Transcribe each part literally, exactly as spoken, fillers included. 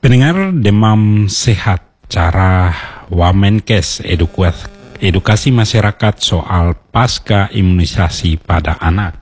Pendengar, demam sehat, cara Wamenkes edukasi, edukasi masyarakat soal pasca imunisasi pada anak.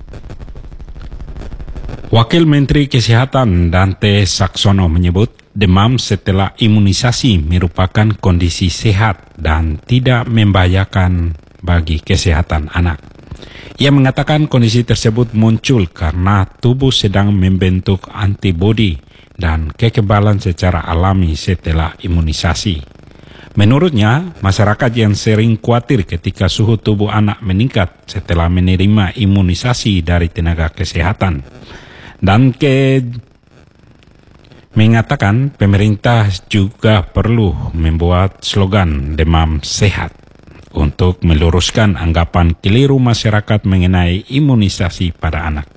Wakil Menteri Kesehatan Dante Saxono menyebut demam setelah imunisasi merupakan kondisi sehat dan tidak membahayakan bagi kesehatan anak. Ia mengatakan kondisi tersebut muncul karena tubuh sedang membentuk antibodi dan kekebalan secara alami setelah imunisasi. Menurutnya, masyarakat yang sering khawatir ketika suhu tubuh anak meningkat setelah menerima imunisasi dari tenaga kesehatan. Dan ke mengatakan pemerintah juga perlu membuat slogan demam sehat untuk meluruskan anggapan keliru masyarakat mengenai imunisasi pada anak.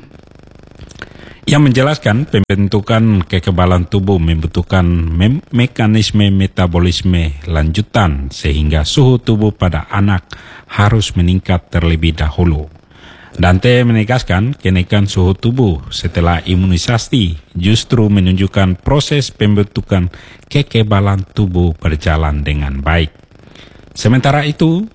Ia menjelaskan pembentukan kekebalan tubuh membutuhkan me- mekanisme metabolisme lanjutan sehingga suhu tubuh pada anak harus meningkat terlebih dahulu. Dante menegaskan kenaikan suhu tubuh setelah imunisasi justru menunjukkan proses pembentukan kekebalan tubuh berjalan dengan baik. Sementara itu,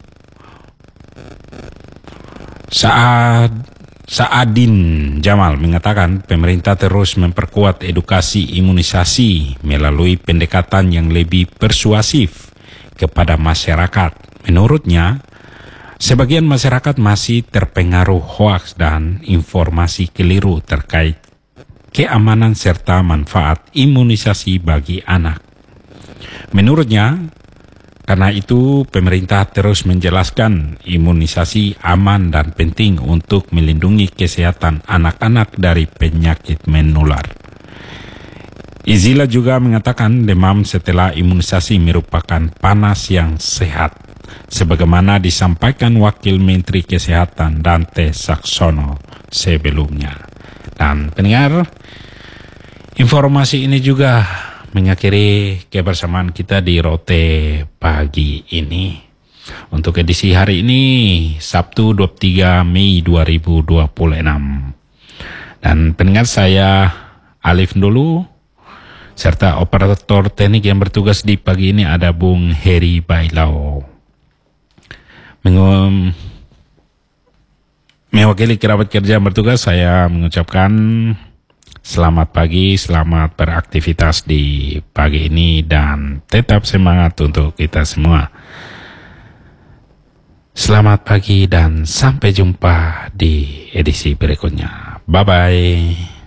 saat Saadin Jamal mengatakan pemerintah terus memperkuat edukasi imunisasi melalui pendekatan yang lebih persuasif kepada masyarakat. Menurutnya, sebagian masyarakat masih terpengaruh hoaks dan informasi keliru terkait keamanan serta manfaat imunisasi bagi anak. Menurutnya, karena itu, pemerintah terus menjelaskan imunisasi aman dan penting untuk melindungi kesehatan anak-anak dari penyakit menular. Izila juga mengatakan demam setelah imunisasi merupakan panas yang sehat, sebagaimana disampaikan Wakil Menteri Kesehatan Dante Saxono sebelumnya. Dan pendengar, informasi ini juga mengakhiri kebersamaan kita di Rote pagi ini. Untuk edisi hari ini, Sabtu dua puluh tiga Mei dua ribu dua puluh enam. Dan pendengar, saya Alif dulu, serta operator teknik yang bertugas di pagi ini ada Bung Heri Bailau. Mengum, mewakili kerabat kerja yang bertugas, saya mengucapkan selamat pagi, selamat beraktivitas di pagi ini dan tetap semangat untuk kita semua. Selamat pagi dan sampai jumpa di edisi berikutnya. Bye-bye.